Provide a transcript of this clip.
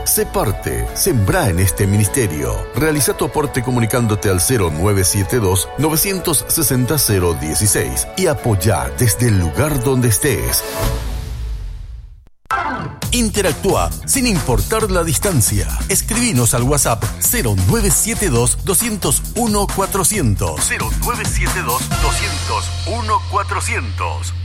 Sé parte, sembrá en este ministerio. Realiza tu aporte comunicándote al 0972-960-016 y apoyá desde el lugar donde estés. Interactúa sin importar la distancia. Escribinos al WhatsApp 0972-201-400. 0972-201-400.